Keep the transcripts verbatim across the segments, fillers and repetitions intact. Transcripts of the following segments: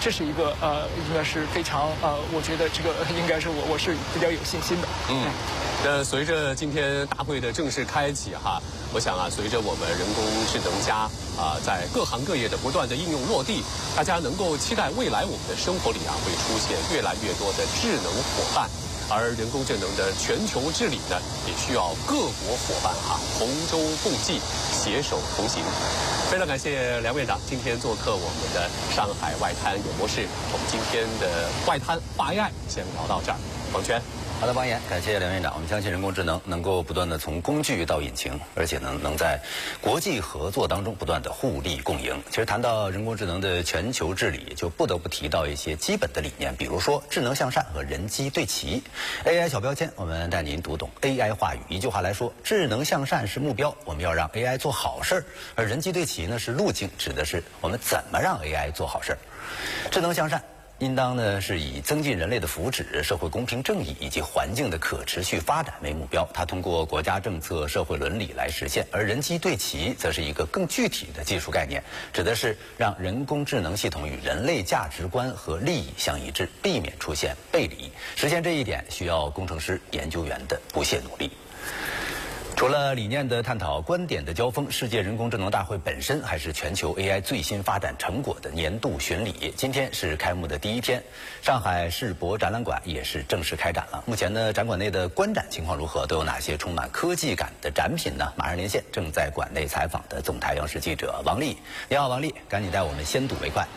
这是一个呃，应该是非常呃，我觉得这个应该是我我是比较有信心的。 嗯，那随着今天大会的正式开启哈，我想啊，随着我们人工智能加啊，在各行各业的不断的应用落地，大家能够期待未来我们的生活里啊，会出现越来越多的智能伙伴。而人工智能的全球治理呢，也需要各国伙伴哈、啊、同舟共济，携手同行。非常感谢梁院长今天做客我们的上海外滩有模式。我们今天的外滩话 A I 先聊到这儿，王权。 好的，王岩，感谢梁院长。我们相信人工智能能够不断的从工具到引擎，而且呢，能在国际合作当中不断的互利共赢。其实谈到人工智能的全球治理，就不得不提到一些基本的理念，比如说智能向善和人机对齐。A I 小标签，我们带您读懂 A I 话语。一句话来说，智能向善是目标，我们要让 A I 做好事儿；而人机对齐呢是路径，指的是我们怎么让 A I 做好事儿。智能向善应当呢是以增进人类的福祉、社会公平正义以及环境的可持续发展为目标，它通过国家政策、社会伦理来实现。而人机对齐则是一个更具体的技术概念，指的是让人工智能系统与人类价值观和利益相一致，避免出现背离。实现这一点需要工程师、研究员的不懈努力。除了理念的探讨、观点的交锋，世界人工智能大会本身还是全球 A I 最新发展成果的年度巡礼。今天是开幕的第一天，上海世博展览馆也是正式开展了。目前呢，展馆内的观展情况如何？都有哪些充满科技感的展品呢？马上连线正在馆内采访的总台央视记者王丽。你好，王丽，赶紧带我们先睹为快。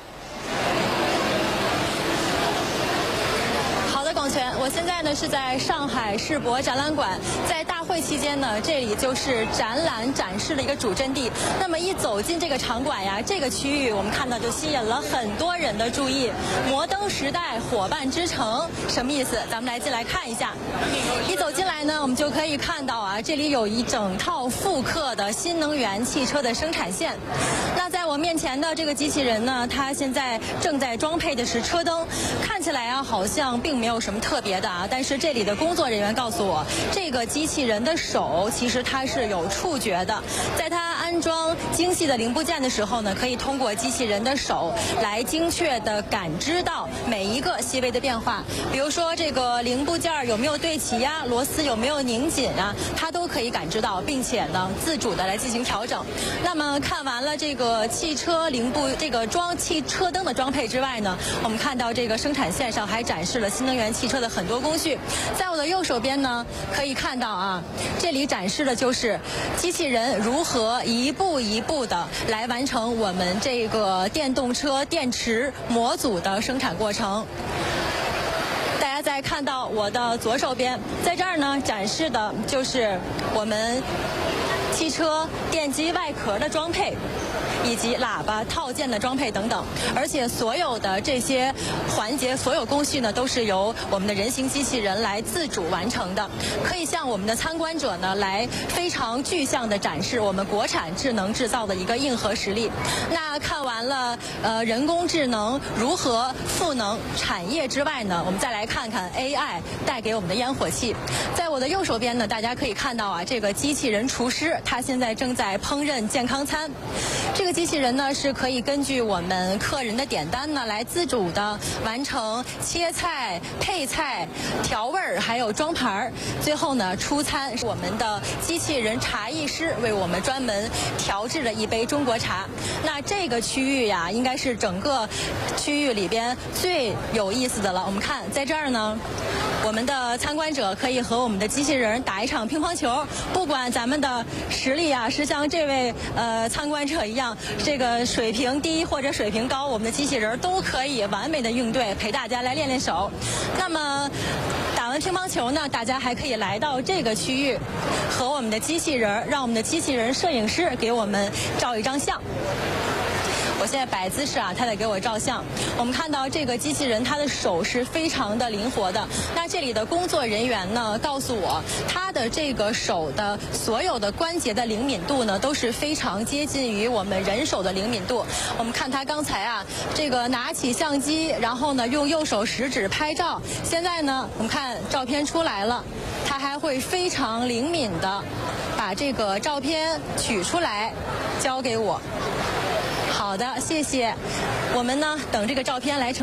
广泉，我现在呢是在上海世博展览馆，在大会期间呢，这里就是展览展示的一个主阵地。那么一走进这个场馆呀，这个区域我们看到就吸引了很多人的注意。摩登时代伙伴之城什么意思？咱们来进来看一下。一走进来呢，我们就可以看到啊，这里有一整套复刻的新能源汽车的生产线。那在我面前的这个机器人呢，它现在正在装配的是车灯，看起来啊好像并没有什么特别的啊，但是这里的工作人员告诉我，这个机器人的手其实它是有触觉的，在它安装精细的零部件的时候呢，可以通过机器人的手来精确的感知到每一个细微的变化，比如说这个零部件有没有对齐呀，螺丝有没有拧紧啊，它都可以感知到，并且呢自主的来进行调整。那么看完了这个汽车零部这个装汽车灯的装配之外呢，我们看到这个生产线上还展示了新能源汽车的很多工序。在我的右手边呢，可以看到啊，这里展示的就是机器人如何一步一步的来完成我们这个电动车电池模组的生产过程。大家再看到我的左手边，在这儿呢展示的就是我们汽车电机外壳的装配，以及喇叭套件的装配等等，而且所有的这些环节、所有工序呢，都是由我们的人形机器人来自主完成的，可以向我们的参观者呢来非常具象的展示我们国产智能制造的一个硬核实力。那看完了呃人工智能如何赋能产业之外呢，我们再来看看 A I 带给我们的烟火气。在我的右手边呢，大家可以看到啊，这个机器人厨师，他现在正在烹饪健康餐。这个机器人呢是可以根据我们客人的点单呢来自主的完成切菜、配菜、调味儿，还有装盘儿。最后呢出餐是我们的机器人茶艺师为我们专门调制了一杯中国茶。那这个区域呀，应该是整个区域里边最有意思的了。我们看在这儿呢，我们的参观者可以和我们的机器人打一场乒乓球。不管咱们的实力啊是像这位呃参观者一样，这个水平低或者水平高，我们的机器人都可以完美的应对，陪大家来练练手。那么打完乒乓球呢，大家还可以来到这个区域，和我们的机器人，让我们的机器人摄影师给我们照一张相。我现在摆姿势啊，他在给我照相。我们看到这个机器人，它的手是非常的灵活的。那这里的工作人员呢，告诉我，它的这个手的所有的关节的灵敏度呢，都是非常接近于我们人手的灵敏度。我们看他刚才啊，这个拿起相机，然后呢用右手食指拍照。现在呢，我们看照片出来了，他还会非常灵敏的把这个照片取出来，交给我。好的，谢谢。我们呢，等这个照片来呈